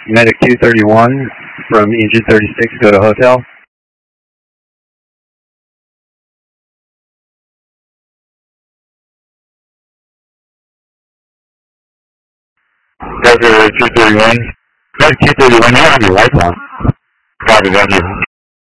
Medic 231 from engine 36, go to hotel. Delta 231. Medic 231, you have your lights on. Copy that.